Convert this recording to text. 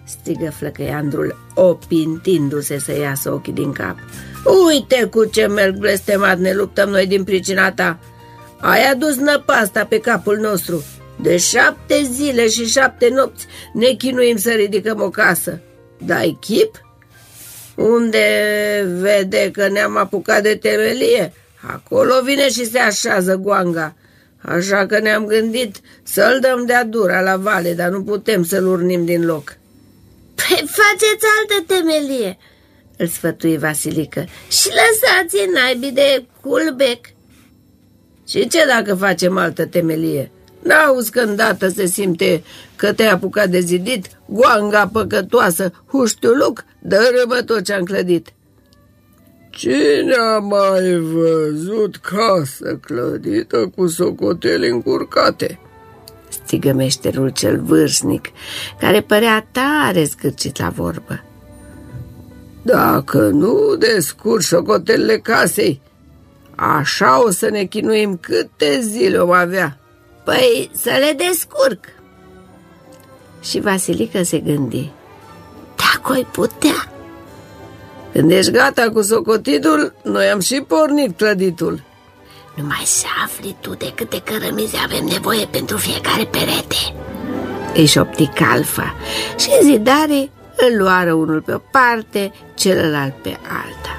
strigă flăcăiandrul, opintindu-se să iasă ochii din cap. Uite cu ce merg blestemat ne luptăm noi din pricina ta. Ai adus năpasta pe capul nostru. De 7 zile și 7 nopți ne chinuim să ridicăm o casă. Dai chip? Unde vede că ne-am apucat de temelie, acolo vine și se așează goanga. Așa că ne-am gândit să-l dăm de-a dura la vale, dar nu putem să-l urnim din loc. Păi faceți altă temelie, îl sfătui Vasilică, și lăsați-i naibii de culbec. Și ce dacă facem altă temelie? N-auzi că îndată se simte că te-ai apucat de zidit? Goanga păcătoasă, huștiuluc, dărâmă tot ce-am clădit. Cine a mai văzut casă clădită cu socoteli încurcate? Strigă meșterul cel vârstnic, care părea tare zgârcit la vorbă. Dacă nu descurci socotelile casei, așa o să ne chinuim câte zile om avea. Păi să le descurc. Și Vasilică se gândi. Dacă-i putea. Când ești gata cu socotitul, noi am și pornit clăditul. Numai să afli tu de câte cărămizi avem nevoie pentru fiecare perete, îi șopti Calfa, și zidarii îl luară unul pe o parte, celălalt pe alta.